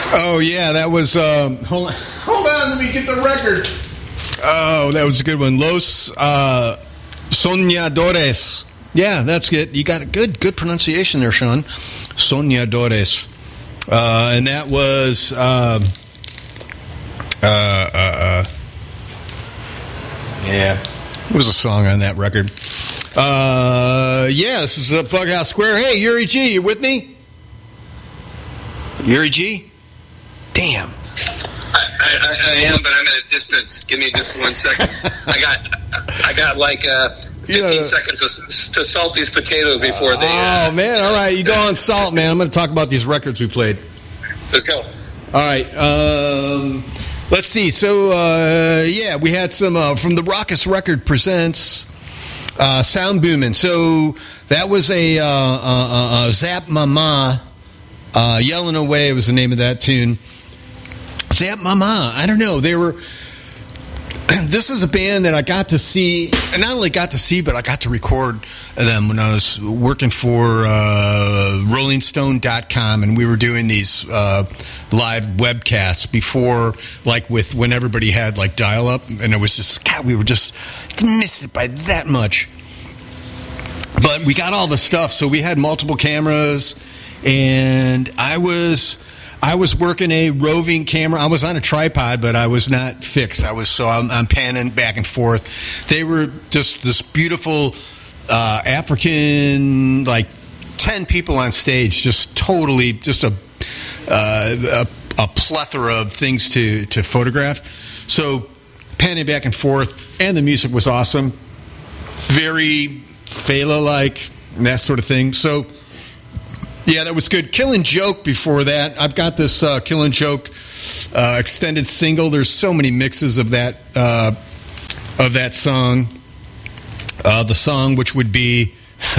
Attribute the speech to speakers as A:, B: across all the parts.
A: Oh, yeah, that was, hold on, let me get the record. Oh, that was a good one. Los Soñadores. Yeah, that's good. You got a good pronunciation there, Sean. Soñadores. And that was, yeah, it was a song on that record. Yeah, this is Bughouse Square. Hey, Yuri G, you with me? Yuri G? Damn.
B: I am, but I'm at a distance. Give me just 1 second. I got like 15 seconds to salt these potatoes before they...
A: Oh, man, all right. You go on salt, man. I'm going to talk about these records we played.
B: Let's go.
A: All right. Let's see. So, yeah, we had some from the Raucous Record Presents Sound Boomin'. So that was a Zap Mama, Yelling Away was the name of that tune. Zap Mama. I don't know. They were... This is a band that I got to see, and not only got to see, but I got to record them when I was working for RollingStone.com, and we were doing these live webcasts before, like when everybody had like dial-up, and it was just, God, we were just missed it by that much. But we got all the stuff, so we had multiple cameras, and I was working a roving camera. I was on a tripod, but I was not fixed. I'm panning back and forth. They were just this beautiful African, like 10 people on stage, just totally, just a plethora of things to photograph. So panning back and forth, and the music was awesome, very Fela-like, and that sort of thing. So. Yeah, that was good. Killin' Joke before that. I've got this Killin' Joke extended single. There's so many mixes of that song. The song, which would be...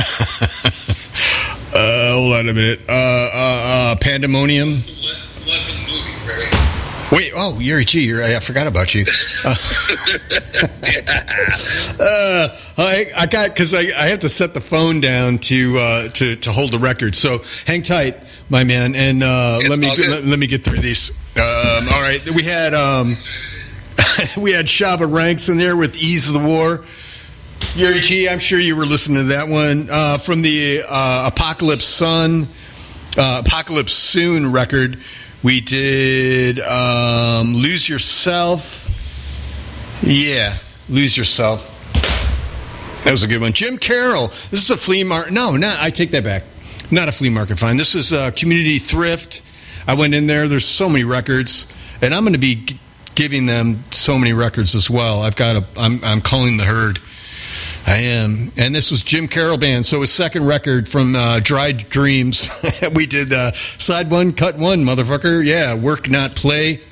A: hold on a minute. Pandemonium. Wait, oh, Yuri G, I forgot about you. I got, because I have to set the phone down to hold the record. So hang tight, my man, and let me get through these. All right, we had Shabba Ranks in there with "Ease of the War." Yuri G, I'm sure you were listening to that one from the Apocalypse Soon record. We did Lose Yourself. Yeah, Lose Yourself. That was a good one. Jim Carroll. This is a flea market. No, I take that back. Not a flea market find. This is Community Thrift. I went in there. There's so many records. And I'm going to be giving them so many records as well. I'm calling the herd. I am. And this was Jim Carroll Band. So his second record from Dry Dreams. We did side one, cut one, motherfucker. Yeah, work, not play.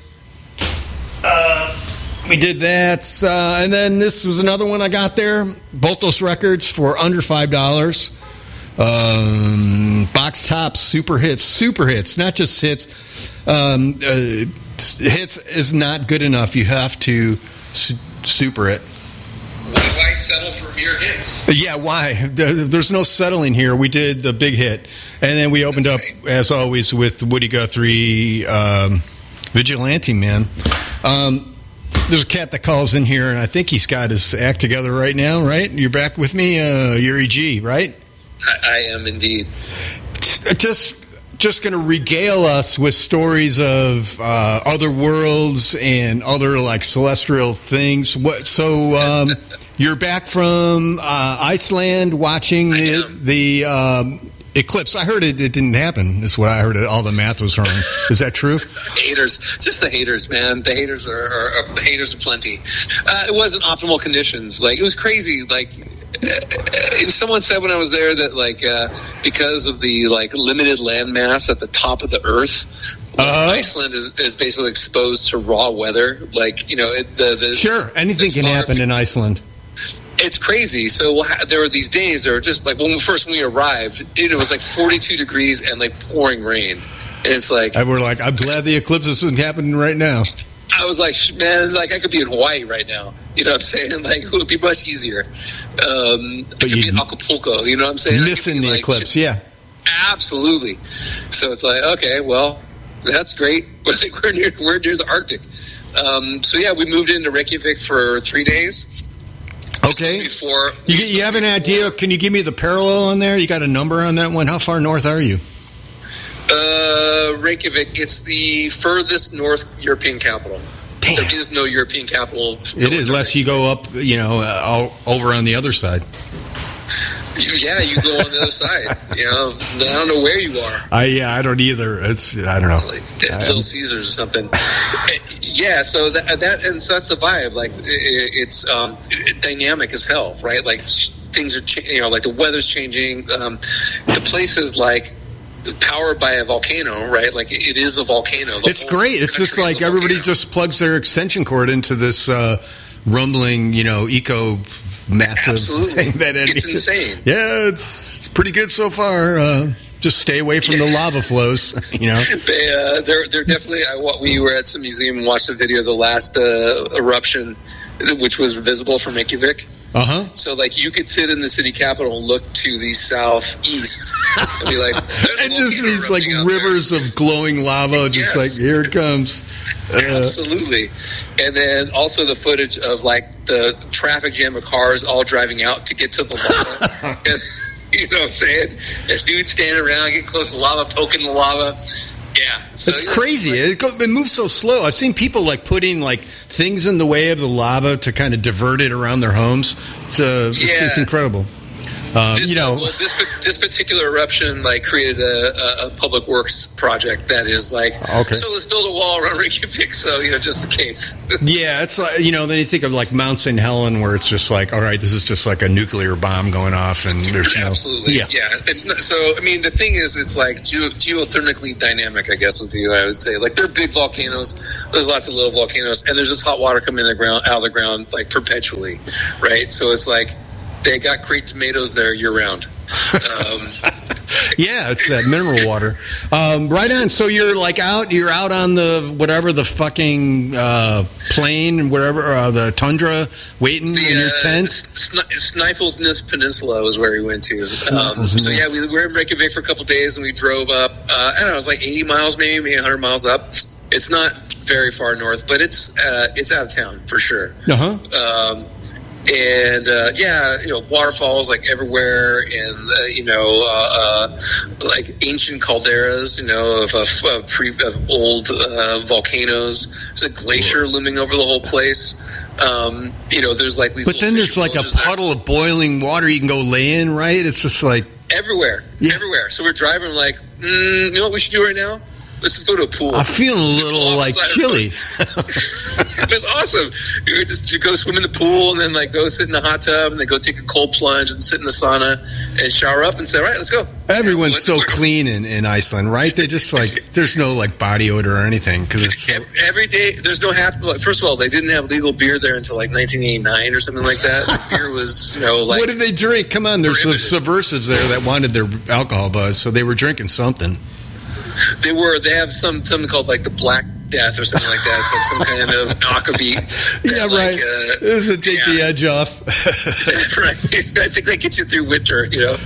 A: We did that. And then this was another one I got there. Both those records for under $5. Box Tops, super hits, not just hits. Hits is not good enough. You have to super it.
B: Why settle for mere hits?
A: Yeah, why? There's no settling here. We did the big hit. And then we opened up, as always, with Woody Guthrie, Vigilante Man. There's a cat that calls in here, and I think he's got his act together right now, right? You're back with me, Yuri G, right?
B: I am indeed.
A: Just going to regale us with stories of other worlds and other like celestial things. So you're back from Iceland watching the eclipse. I heard it didn't happen. Is what I heard. All the math was wrong. Is that true?
B: Haters, just the haters, man. The haters are haters aplenty. It wasn't optimal conditions. Like, it was crazy. Like, someone said when I was there that because of the limited land mass at the top of the earth, Iceland is basically exposed to raw weather.
A: Sure, anything can happen in Iceland.
B: It's crazy. So there were these days that were just like when we arrived, it was like 42 degrees and pouring rain. And it's like,
A: and we're like, I'm glad the eclipse isn't happening right now.
B: I was like, man, I could be in Hawaii right now. You know what I'm saying? It would be much easier. I could be in Acapulco. You know what I'm saying?
A: Missing the eclipse, yeah.
B: Absolutely. So it's like, okay, well, That's great. We're near the Arctic. So yeah, we moved into Reykjavik for 3 days.
A: Okay. You have an idea? Can you give me the parallel on there? You got a number on that one? How far north are you?
B: Reykjavik. It's the furthest north European capital.
A: Damn.
B: There is no European capital.
A: It is, unless you go up, over on the other side.
B: Yeah, you go on the other side. I don't know where you are.
A: I don't either. I don't know.
B: Like Little Caesars or something. Yeah, so that's the vibe. Like it's dynamic as hell, right? Like things are, like the weather's changing. The place is like powered by a volcano, right? Like it is a volcano. It's
A: great. It's just like everybody just plugs their extension cord into this rumbling, eco massive
B: Absolutely.
A: thing.
B: It's insane.
A: Yeah, it's pretty good so far. Just stay away from the lava flows,
B: They're definitely. We were at some museum and watched a video of the last eruption, which was visible from Reykjavik. So, like, you could sit in the city capitol and look to the southeast and be like,
A: and just these like rivers of glowing lava, just like here it comes.
B: Absolutely. And then also the footage of like the traffic jam of cars all driving out to get to the lava. You know what I'm saying? There's dudes standing around, getting close to the lava, poking the lava. Yeah. So,
A: it's crazy. It moves so slow. I've seen people like putting like things in the way of the lava to kind of divert it around their homes. It's incredible.
B: This particular eruption like created a public works project that is like, so let's build a wall around Reykjavik, so just in case.
A: Yeah, it's like then you think of like Mount St. Helen, where it's just like, all right, this is just like a nuclear bomb going off, and there's
B: absolutely, It's not, so I mean, the thing is, it's like geothermically dynamic, I guess would be what I would say. Like they're big volcanoes. There's lots of little volcanoes, and there's just hot water coming out of the ground like perpetually, right? So it's like. They got great tomatoes there year round.
A: Yeah, it's that mineral water. Right on. So you're out on the fucking plain, wherever, the tundra, waiting in your tent.
B: Snæfellsnes Peninsula was where we went to. So yeah, we were in Reykjavik for a couple days, and we drove up. I don't know, it was like 80 miles, maybe 100 miles up. It's not very far north, but it's out of town for sure. And waterfalls like everywhere, and like ancient calderas, of old volcanoes. There's a glacier looming over the whole place. There's like these.
A: But then there's like a puddle of boiling water you can go lay in, right? It's just like
B: everywhere. So we're driving like, you know what we should do right now? Let's just go to a pool.
A: I'm feeling a little like chilly.
B: It was awesome. You go swim in the pool, and then like go sit in the hot tub, and then go take a cold plunge and sit in the sauna and shower up and say, all right, let's go.
A: Everyone's so clean in Iceland, right? They just like, there's no like body odor or anything because it's
B: every day. There's no first of all, they didn't have legal beer there until like 1989 or something like that. The beer was like.
A: What did they drink? Come on, there's some subversives there that wanted their alcohol buzz, so they were drinking something.
B: They have something called like the Black Death or something like that. It's like some kind of aquavit.
A: Yeah, right. This would take the edge off.
B: Right. I think they get you through winter,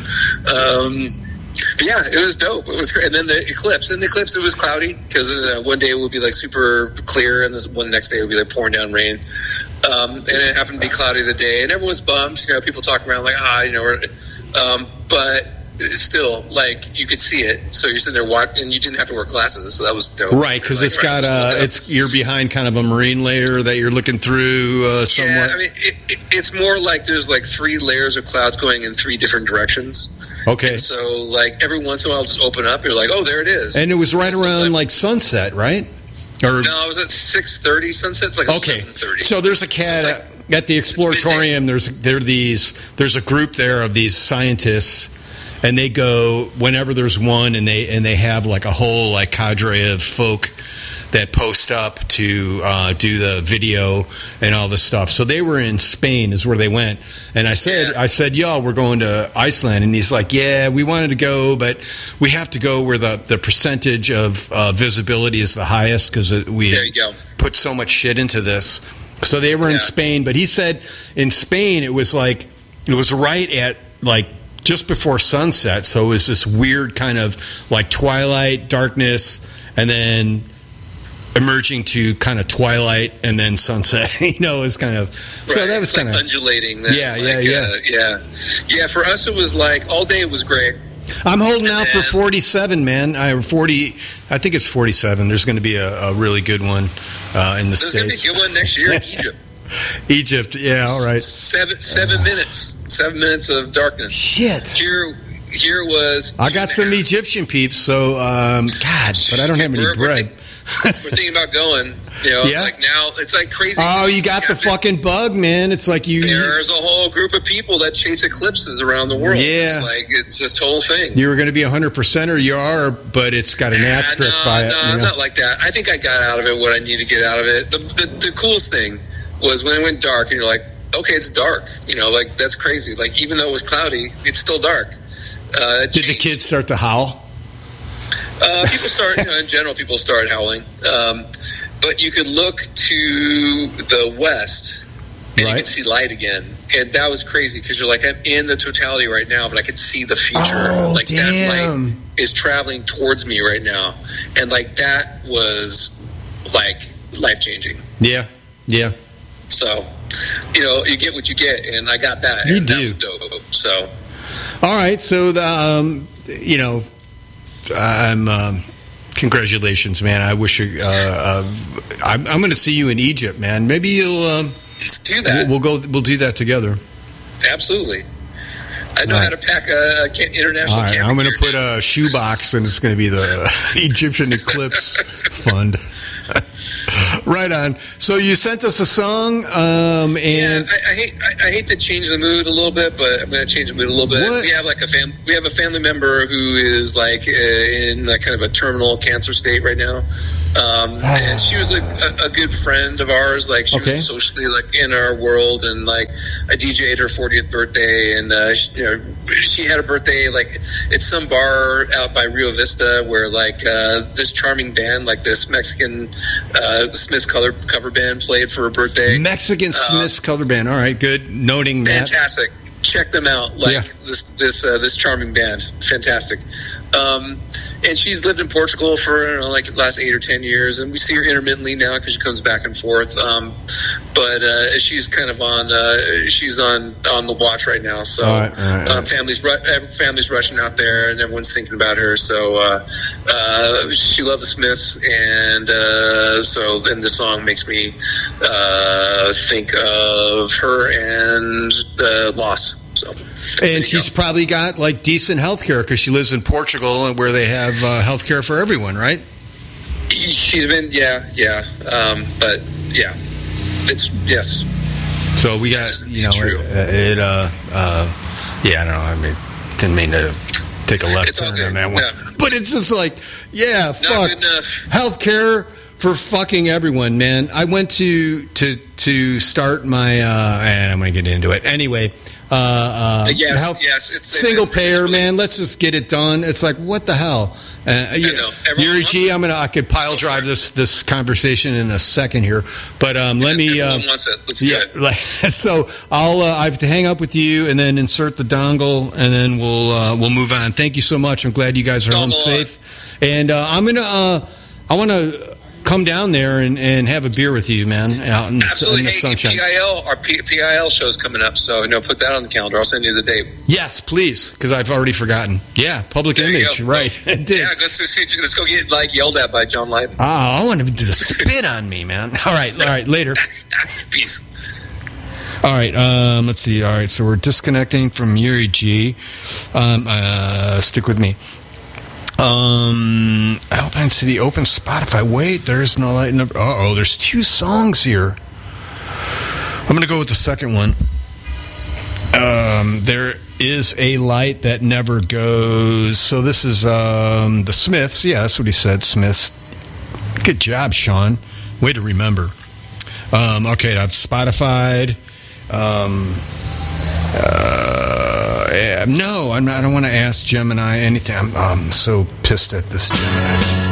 B: But yeah, it was dope. It was great. And then the eclipse. It was cloudy because one day it would be like super clear, and this one next day it would be like pouring down rain. And it happened to be cloudy the day, and everyone's bummed. People talk around like, but still, like, you could see it, so you're sitting there watching, and you didn't have to wear glasses, so that was dope.
A: Right, because it's got you're behind kind of a marine layer that you're looking through somewhat.
B: Yeah, I mean, it's more like there's like 3 layers of clouds going in 3 different directions.
A: Okay.
B: And so, like, every once in a while, just open up, you're like, oh, there it is.
A: And it was right around, like, sunset, right?
B: No, it was at 6:30 sunset. It's like 7:30.
A: So there's a cat at the Exploratorium. There's a group there of these scientists. And they go whenever there's one, and they have like a whole like cadre of folk that post up to do the video and all this stuff. So they were in Spain, is where they went. And I said, y'all, we're going to Iceland. And he's like, yeah, we wanted to go, but we have to go where the percentage of visibility is the highest because we put so much shit into this. So they were in Spain, but he said in Spain it was right at like just before sunset, so it was this weird kind of like twilight darkness, and then emerging to kind of twilight and then sunset. Is kind of so that was kind of
B: undulating.
A: Yeah.
B: For us, it was like all day. It was great.
A: I'm holding out for 47, man. I think it's 47. There's going to be a really good one in the States.
B: There's going to be a good one next year in Egypt.
A: Egypt, yeah, all right.
B: 7 minutes. 7 minutes of darkness.
A: Shit.
B: Here was.
A: I got some Egyptian peeps, so God, but I don't have any bread.
B: We're thinking about going. Like now it's like crazy.
A: Oh, you got the fucking bug, man. It's like
B: There's a whole group of people that chase eclipses around the world.
A: Yeah,
B: it's a total thing.
A: You were going to be 100%, or you are, but it's got an asterisk by it.
B: No, not like that. I think I got out of it what I need to get out of it. The coolest thing was when it went dark, and you're like, okay, it's dark. Like that's crazy. Like even though it was cloudy, it's still dark.
A: Did the kids start to howl?
B: People start, in general, people started howling. But you could look to the west and you could see light again. And that was crazy because you're like, I'm in the totality right now, but I could see the future.
A: Oh,
B: like
A: damn.
B: That light is traveling towards me right now. And like that was like life-changing.
A: Yeah, yeah.
B: So, you get what you get, and I got that.
A: You
B: and
A: do.
B: That was dope. So.
A: All right, so congratulations, man. I wish I'm going to see you in Egypt, man. Maybe you'll
B: just do that.
A: We'll do that together.
B: Absolutely. I know how to pack a international.
A: All right, I'm going to put a shoebox, and it's going to be the Egyptian Eclipse Fund. Right on. So you sent us a song, and
B: I hate to change the mood a little bit, but I'm going to change the mood a little bit.
A: What?
B: We have we have a family member who is like in kind of a terminal cancer state right now. And she was a good friend of ours. Like she was socially like in our world, and like I DJ'd her 40th birthday, and she had a birthday like at some bar out by Rio Vista where like this charming band, like this Mexican Smiths cover band, played for her birthday.
A: Mexican Smiths cover band. All right, good. Noting that.
B: Fantastic. Check them out. Like this charming band. Fantastic. And she's lived in Portugal for like the last 8 or 10 years, and we see her intermittently now because she comes back and forth. But she's kind of on the watch right now. So family's rushing out there, and everyone's thinking about her. So she loved the Smiths, and so then the song makes me think of her and the loss. So.
A: And she's probably got like decent health care because she lives in Portugal, and where they have health care for everyone, right?
B: She's been, but yeah, it's yes.
A: So we got, I don't know. I mean, didn't mean to take a left turn on that one, but it's just like, fuck, health care for fucking everyone, man. I went to start my, and I'm going to get into it anyway.
B: It's
A: single payer, man. Let's just get it done. It's like, what the hell? Yuri G, I could pile drive this conversation in a second here, but let me.
B: Everyone wants it. Let's do it.
A: So I have to hang up with you and then insert the dongle, and then we'll move on. Thank you so much. I'm glad you guys are home safe, and I want to come down there and have a beer with you, man, out in the sunshine.
B: Our PIL show's coming up, so put that on the calendar. I'll send you the date.
A: Yes, please, because I've already forgotten. Yeah, Public Image, right?
B: Let's go get yelled at by John Lydon.
A: Oh, I want him to spit on me, man. All right, later.
B: Peace.
A: All right, let's see. All right, so we're disconnecting from Yuri G. Stick with me. Alpine City open Spotify. Wait, there's no light number. There's 2 songs here. I'm going to go with the second one. There is a light that never goes. So this is the Smiths. Yeah, that's what he said, Smiths. Good job, Sean. Way to remember. Okay, I've Spotify'd. No, I'm not, I don't want to ask Gemini anything. I'm so pissed at this Gemini.